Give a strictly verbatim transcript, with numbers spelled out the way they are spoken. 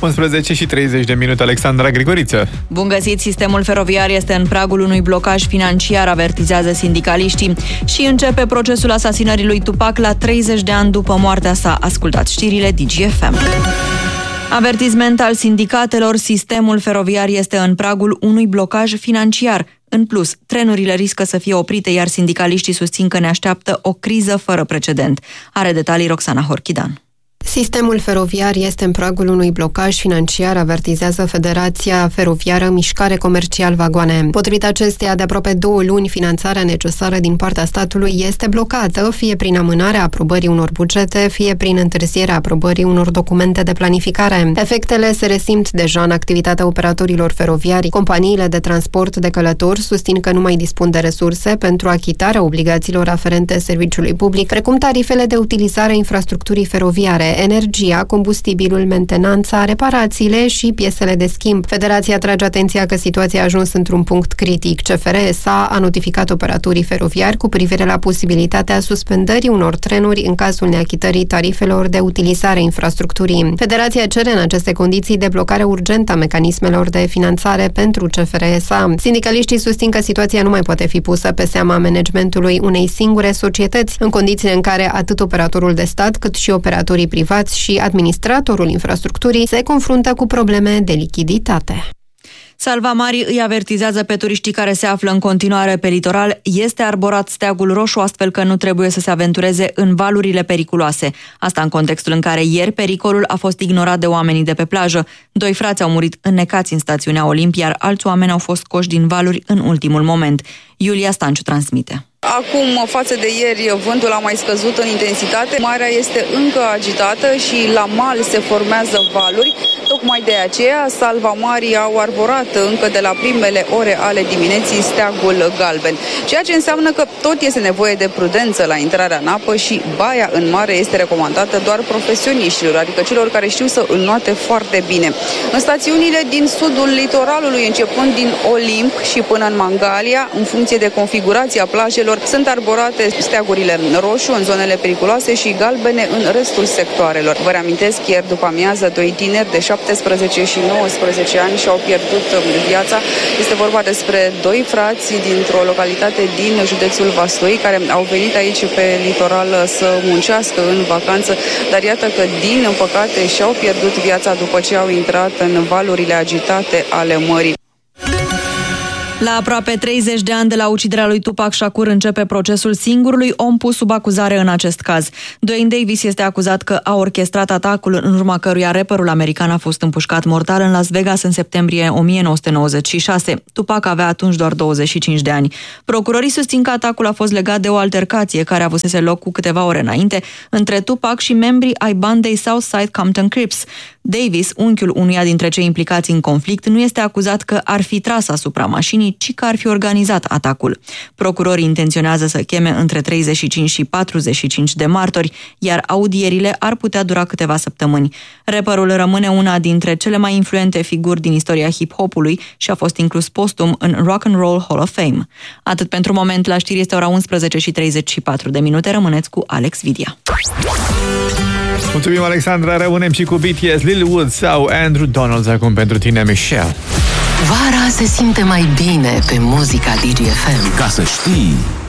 unsprezece și treizeci de minute, Alexandra Grigoriță. Bun găsit, sistemul feroviar este în pragul unui blocaj financiar, avertizează sindicaliștii. Și începe procesul asasinării lui Tupac la treizeci de ani după moartea sa. Ascultați știrile D G F M. Avertisment al sindicatelor, sistemul feroviar este în pragul unui blocaj financiar. În plus, trenurile riscă să fie oprite, iar sindicaliștii susțin că ne așteaptă o criză fără precedent. Are detalii Roxana Horchidan. Sistemul feroviar este în pragul unui blocaj financiar, avertizează Federația Feroviară Mișcare Comercial Vagoane. Potrivit acesteia, de aproape două luni, finanțarea necesară din partea statului este blocată, fie prin amânarea aprobării unor bugete, fie prin întârzierea aprobării unor documente de planificare. Efectele se resimt deja în activitatea operatorilor feroviari. Companiile de transport de călători susțin că nu mai dispun de resurse pentru achitarea obligațiilor aferente serviciului public, precum tarifele de utilizare a infrastructurii feroviare, energia, combustibilul, mentenanța, reparațiile și piesele de schimb. Federația trage atenția că situația a ajuns într-un punct critic. C F R S A a notificat operatorii feroviari cu privire la posibilitatea suspendării unor trenuri în cazul neachitării tarifelor de utilizare a infrastructurii. Federația cere în aceste condiții deblocarea urgentă a mecanismelor de finanțare pentru C F R S A. Sindicaliștii susțin că situația nu mai poate fi pusă pe seama managementului unei singure societăți, în condițiile în care atât operatorul de stat cât și operatorii privați și administratorul infrastructurii se confruntă cu probleme de lichiditate. Salvamari îi avertizează pe turiștii care se află în continuare pe litoral. Este arborat steagul roșu, astfel că nu trebuie să se aventureze în valurile periculoase. Asta în contextul în care ieri pericolul a fost ignorat de oamenii de pe plajă. Doi frați au murit înnecați în stațiunea Olimp, iar alți oameni au fost scoși din valuri în ultimul moment. Iulia Stanciu transmite. Acum, față de ieri, vântul a mai scăzut în intensitate, marea este încă agitată și la mal se formează valuri. Tocmai de aceea, salvamarii au arborat încă de la primele ore ale dimineții steagul galben. Ceea ce înseamnă că tot este nevoie de prudență la intrarea în apă și baia în mare este recomandată doar profesioniștilor, adică celor care știu să înnoate foarte bine. În stațiunile din sudul litoralului, începând din Olimp și până în Mangalia, în funcție de configurația plajelor, sunt arborate steagurile roșu în zonele periculoase și galbene în restul sectoarelor. Vă reamintesc, ieri după amiază, doi tineri de șaptesprezece și nouăsprezece ani și-au pierdut viața. Este vorba despre doi frați dintr-o localitate din județul Vaslui, care au venit aici pe litoral să muncească în vacanță, dar iată că, din păcate, și-au pierdut viața după ce au intrat în valurile agitate ale mării. La aproape treizeci de ani de la uciderea lui Tupac Shakur începe procesul singurului om pus sub acuzare în acest caz. Dwayne Davis este acuzat că a orchestrat atacul în urma căruia rapperul american a fost împușcat mortal în Las Vegas în septembrie o mie nouă sute nouăzeci și șase. Tupac avea atunci doar douăzeci și cinci de ani. Procurorii susțin că atacul a fost legat de o altercație care avusese loc cu câteva ore înainte între Tupac și membrii ai bandei Southside Compton Crips. Davis, unchiul unuia dintre cei implicați în conflict, nu este acuzat că ar fi tras asupra mașinii, ci că ar fi organizat atacul. Procurorii intenționează să cheme între treizeci și cinci și patruzeci și cinci de martori, iar audierile ar putea dura câteva săptămâni. Rapperul rămâne una dintre cele mai influente figuri din istoria hip-hopului și a fost inclus postum în Rock and Roll Hall of Fame. Atât pentru moment, la știri este ora unsprezece și treizeci și patru de minute. Rămâneți cu Alex Vidia. Mulțumim, Alexandra, rămânem și cu B T S, Lil Woods sau Andrew Donalds acum pentru tine, Michelle. Vara se simte mai bine pe muzica D G F M. Ca să știi...